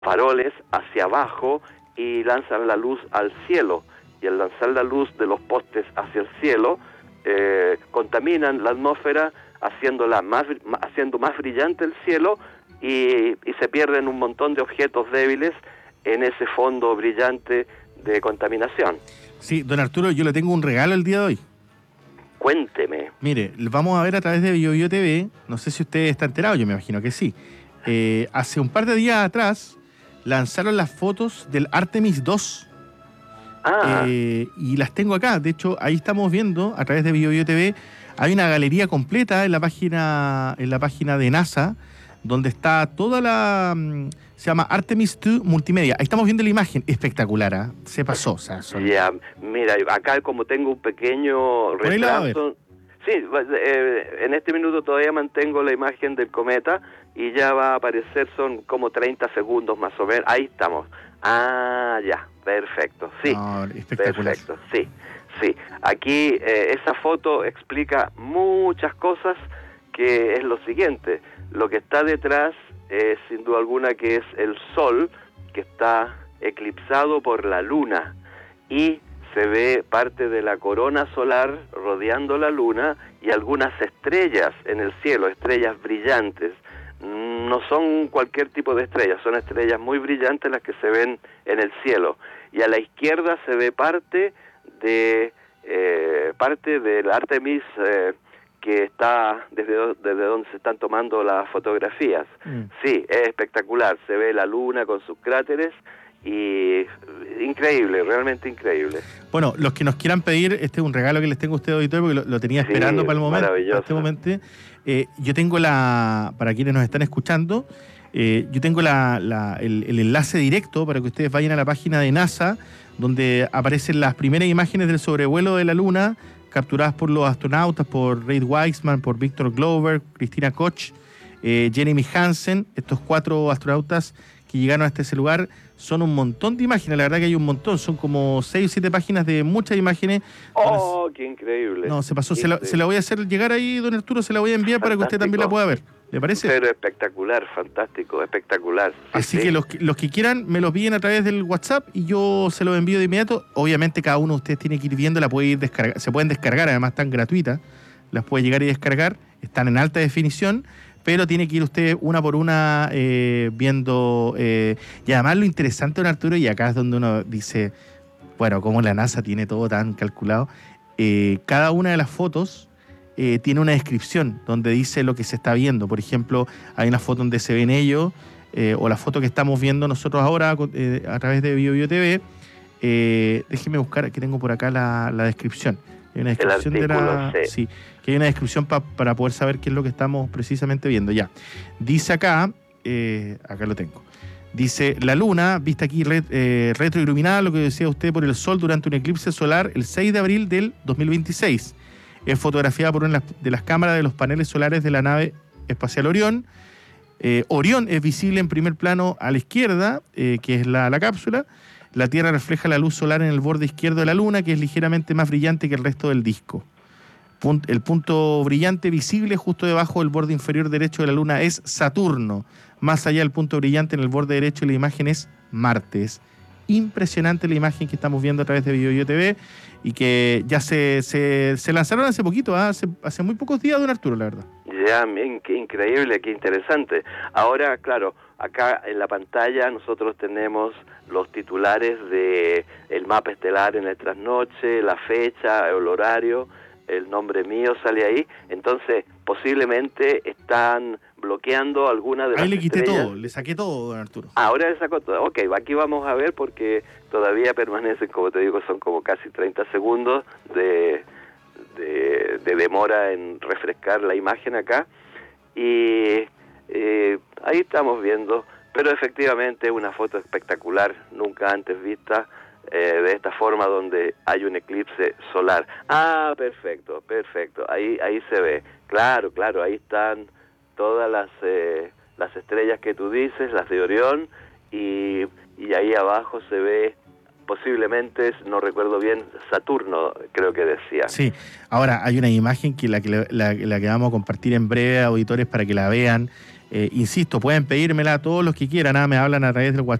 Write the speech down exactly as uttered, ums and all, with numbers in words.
faroles hacia abajo y lanzan la luz al cielo, y al lanzar la luz de los postes hacia el cielo, eh, contaminan la atmósfera, haciéndola más, haciendo más brillante el cielo, y, y se pierden un montón de objetos débiles en ese fondo brillante de contaminación. Sí, don Arturo, yo le tengo un regalo el día de hoy. Cuénteme. Mire, vamos a ver a través de BioBio T V, no sé si usted está enterado, yo me imagino que sí. Eh, hace un par de días atrás lanzaron las fotos del Artemis dos. Ah. Eh, y las tengo acá. De hecho, ahí estamos viendo a través de BioBio T V. Hay una galería completa en la página en la página de NASA, donde está toda la... Se llama Artemis dos Multimedia. Ahí estamos viendo la imagen. Espectacular, ¿eh? Se pasó. O sea, son... Ya, mira, acá como tengo un pequeño retraso... Sí, eh, en este minuto todavía mantengo la imagen del cometa y ya va a aparecer, son como treinta segundos más o menos. Ahí estamos. Ah, ya, perfecto, sí. No, espectacular. Perfecto, sí, sí. Aquí eh, esa foto explica muchas cosas, que es lo siguiente. Lo que está detrás es sin duda alguna que es el Sol, que está eclipsado por la Luna, y se ve parte de la corona solar rodeando la Luna y algunas estrellas en el cielo, estrellas brillantes. No son cualquier tipo de estrellas, son estrellas muy brillantes las que se ven en el cielo. Y a la izquierda se ve parte de eh, parte del Artemis eh, que está desde, desde donde se están tomando las fotografías. Mm. Sí, es espectacular, se ve la Luna con sus cráteres y increíble, realmente increíble. Bueno, los que nos quieran pedir, este es un regalo que les tengo a ustedes, auditor, porque lo, lo tenía esperando sí, para el momento, para este momento. Eh, yo tengo la, para quienes nos están escuchando, eh, yo tengo la, la, el, el enlace directo para que ustedes vayan a la página de NASA, donde aparecen las primeras imágenes del sobrevuelo de la Luna, capturadas por los astronautas, por Reid Wiseman, por Victor Glover, Christina Koch, eh, Jeremy Hansen. Estos cuatro astronautas que llegaron hasta ese lugar. Son un montón de imágenes, la verdad que hay un montón, son como seis o siete páginas de muchas imágenes. ¡Oh, qué increíble! No, se pasó, se la, se la voy a hacer llegar ahí, don Arturo, se la voy a enviar fantástico, para que usted también la pueda ver. ¿Le parece? Pero espectacular, fantástico, espectacular. Así sí. que los, los que quieran me los piden a través del WhatsApp y yo se los envío de inmediato. Obviamente cada uno de ustedes tiene que ir viendo, la puede ir descargar, se pueden descargar, además están gratuitas, las puede llegar y descargar, están en alta definición, pero tiene que ir usted una por una eh, viendo, eh, y además lo interesante, don Arturo, y acá es donde uno dice, bueno, como la NASA tiene todo tan calculado, eh, cada una de las fotos eh, tiene una descripción donde dice lo que se está viendo. Por ejemplo, hay una foto donde se ven ellos, eh, o la foto que estamos viendo nosotros ahora eh, a través de BioBio T V. Eh, déjeme buscar, que tengo por acá la, la descripción. Hay una descripción de la... C. Sí, que hay una descripción pa, para poder saber qué es lo que estamos precisamente viendo. Ya, dice acá, eh, acá lo tengo. Dice, la Luna, vista aquí ret, eh, retroiluminada, lo que decía usted, por el Sol durante un eclipse solar el seis de abril del dos mil veintiséis. Es fotografiada por una de las cámaras de los paneles solares de la nave espacial Orión. Eh, Orión es visible en primer plano a la izquierda, eh, que es la, la cápsula. La Tierra refleja la luz solar en el borde izquierdo de la Luna, que es ligeramente más brillante que el resto del disco. El punto brillante visible justo debajo del borde inferior derecho de la Luna es Saturno. Más allá del punto brillante en el borde derecho de la imagen es Marte. Es impresionante la imagen que estamos viendo a través de BioBio T V y que ya se, se, se lanzaron hace poquito, ¿eh? hace, hace muy pocos días, don Arturo, la verdad. Ya, qué increíble, qué interesante. Ahora, claro, acá en la pantalla nosotros tenemos los titulares de el mapa estelar en el trasnoche, la fecha, el horario, el nombre mío sale ahí. Entonces, posiblemente están bloqueando alguna de las Ahí le quité estrellas. todo, le saqué todo, don Arturo. Ah, ahora le sacó todo. Ok, aquí vamos a ver porque todavía permanecen, como te digo, son como casi treinta segundos de... De, de demora en refrescar la imagen acá y eh, ahí estamos viendo, pero efectivamente una foto espectacular, nunca antes vista eh, de esta forma donde hay un eclipse solar. Ah, perfecto, perfecto, ahí ahí se ve, claro, claro, ahí están todas las eh, las estrellas que tú dices, las de Orión, y, y ahí abajo se ve posiblemente, no recuerdo bien, Saturno, creo que decía. Sí, ahora hay una imagen que la que, la, la que vamos a compartir en breve, auditores, para que la vean. Eh, insisto, pueden pedírmela a todos los que quieran, ¿ah? Me hablan a través del WhatsApp.